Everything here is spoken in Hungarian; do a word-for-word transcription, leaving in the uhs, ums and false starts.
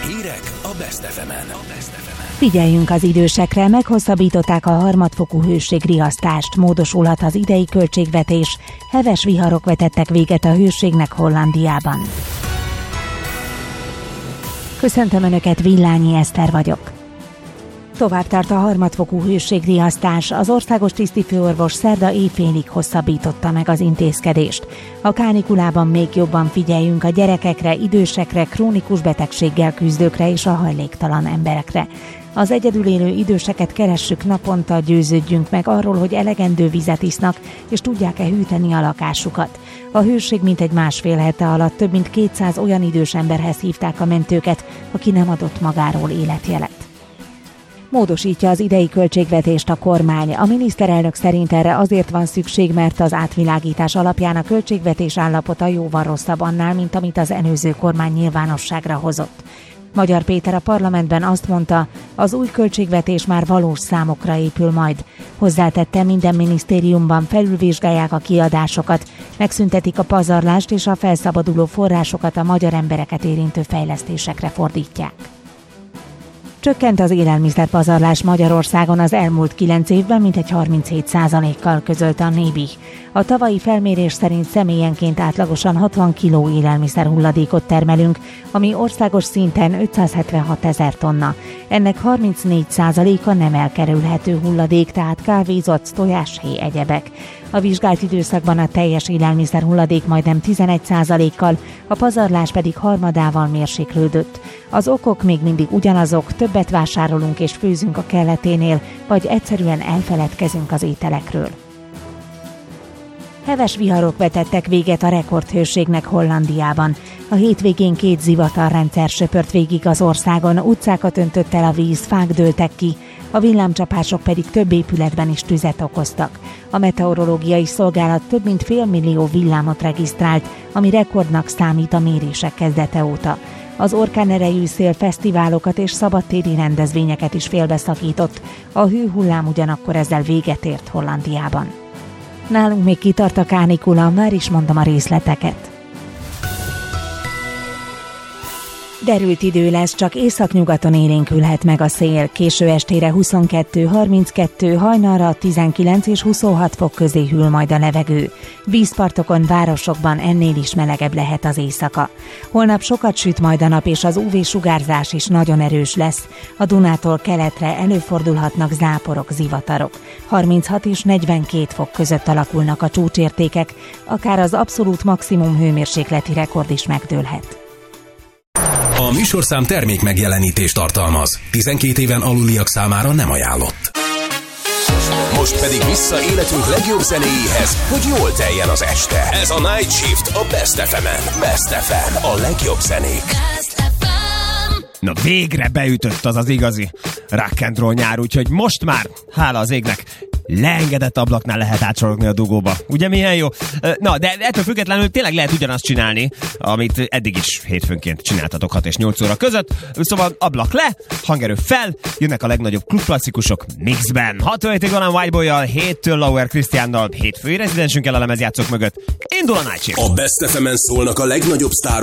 Hírek a Best ef emen. Figyeljünk az idősekre, meghosszabbították a harmadfokú hőségriasztást, módosulhat az idei költségvetés, heves viharok vetettek véget a hőségnek Hollandiában. Köszöntöm Önöket, Villányi Eszter vagyok. Tovább tart a harmadfokú hőségriasztás, az országos tisztifőorvos szerda éjfélig hosszabbította meg az intézkedést. A kánikulában még jobban figyeljünk a gyerekekre, idősekre, krónikus betegséggel küzdőkre és a hajléktalan emberekre. Az egyedül élő időseket keressük naponta, győződjünk meg arról, hogy elegendő vizet isznak, és tudják-e hűteni a lakásukat. A hőség mintegy másfél hete alatt több mint kétszáz olyan idős emberhez hívták a mentőket, aki nem adott magáról életjelet. Módosítja az idei költségvetést a kormány. A miniszterelnök szerint erre azért van szükség, mert az átvilágítás alapján a költségvetés állapota jóval rosszabb annál, mint amit az előző kormány nyilvánosságra hozott. Magyar Péter a parlamentben azt mondta, az új költségvetés már valós számokra épül majd. Hozzátette, minden minisztériumban felülvizsgálják a kiadásokat, megszüntetik a pazarlást és a felszabaduló forrásokat a magyar embereket érintő fejlesztésekre fordítják. Csökkent az élelmiszerpazarlás Magyarországon az elmúlt kilenc évben mintegy harminchét százalékkal, közölte a Nébi. A tavalyi felmérés szerint személyenként átlagosan hatvan kiló élelmiszer hulladékot termelünk, ami országos szinten ötszázhetvenhat ezer tonna. Ennek harmincnégy százaléka nem elkerülhető hulladék, tehát kávézott, tojáshéj, egyebek. A vizsgált időszakban a teljes élelmiszer hulladék majdnem tizenegy százalékkal, a pazarlás pedig harmadával mérséklődött. Az okok még mindig ugyanazok, többet vásárolunk és főzünk a kelleténél, vagy egyszerűen elfeledkezünk az ételekről. Heves viharok vetettek véget a rekordhőségnek Hollandiában. A hétvégén két zivatarrendszer söpört végig az országon, utcákat öntött el a víz, fák dőltek ki, a villámcsapások pedig több épületben is tüzet okoztak. A meteorológiai szolgálat több mint fél millió villámot regisztrált, ami rekordnak számít a mérések kezdete óta. Az orkánerejű szél fesztiválokat és szabadtéri rendezvényeket is félbeszakított, a hőhullám ugyanakkor ezzel véget ért Hollandiában. Nálunk még kitart a kánikula, már is mondom a részleteket. Derült idő lesz, csak északnyugaton élénkülhet meg a szél. Késő estére huszonkettő harminckettő, hajnalra tizenkilenc és huszonhat fok közé hűl majd a levegő. Vízpartokon, városokban ennél is melegebb lehet az éjszaka. Holnap sokat süt majd a nap, és az ú vé-sugárzás is nagyon erős lesz. A Dunától keletre előfordulhatnak záporok, zivatarok. harminchat és negyvenkét fok között alakulnak a csúcsértékek, akár az abszolút maximum hőmérsékleti rekord is megdőlhet. A műsorszám termék megjelenítést tartalmaz. tizenkét éven aluliak számára nem ajánlott. Most pedig vissza életünk legjobb zenéjéhez, hogy jól teljen az este. Ez a Night Shift a Best ef emen. Best ef em, a legjobb zenék. Na végre beütött az az igazi rock and roll nyár, úgyhogy most már, hála az égnek, leengedett ablaknál lehet átsorogni a dugóba. Ugye milyen jó? Na, de ettől függetlenül tényleg lehet ugyanazt csinálni, amit eddig is hétfőnként csináltatok hat és nyolc óra között. Szóval ablak le, hangerő fel, jönnek a legnagyobb klubklasszikusok mixben. hatvanhétig Alan Whiteboy-jal, héttől Lauer Christiannal, hétfői rezidensünkkel a lemezjátszók mögött. Indul a Night Shift. A Best ef emen szólnak a legnagyobb sztárok